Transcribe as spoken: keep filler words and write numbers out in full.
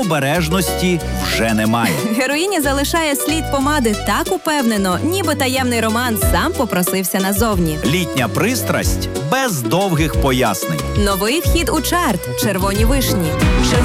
необережності вже немає. Героїня залишає слід помади так упевнено, ніби таємний роман сам попросився назовні. Літня пристрасть без довгих пояснень. Новий вхід у чарт «Червоні вишні».